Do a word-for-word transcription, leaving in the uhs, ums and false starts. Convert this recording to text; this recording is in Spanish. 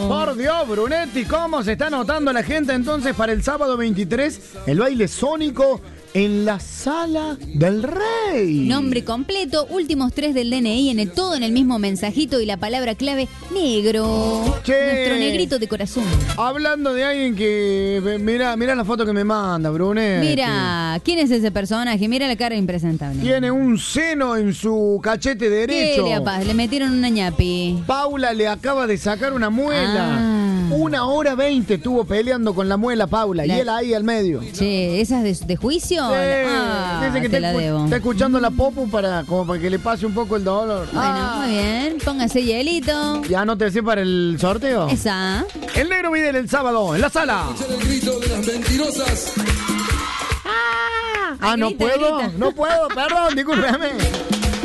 Por Dios, Brunetti, ¿cómo se está notando la gente entonces para el sábado veintitrés? El baile sónico en la Sala del Rey. Nombre completo, últimos tres del D N I, en el todo en el mismo mensajito y la palabra clave, negro. Che. Nuestro negrito de corazón. Hablando de alguien que... Mira, mira la foto que me manda, Brunetti. Mira, ¿quién es ese personaje? Mira la cara impresentable. Tiene un seno en su cachete derecho. ¿Qué le apa- Le metieron una ñapi. Paula le acaba de sacar una muela. Ah. Una hora veinte estuvo peleando con la muela Paula. La- Y él ahí al medio. Che, ¿esas de, de juicio? Sí, Ah, dice que te está, la escu- debo. está escuchando la popu para, como para que le pase un poco el dolor. Bueno, Ah. muy bien. Póngase hielito. Ya no te sé para el sorteo. Esa. El negro Videl el sábado en la sala. El grito de las mentirosas. Ah, no grita, puedo, grita. no puedo, perdón, discúlpeme.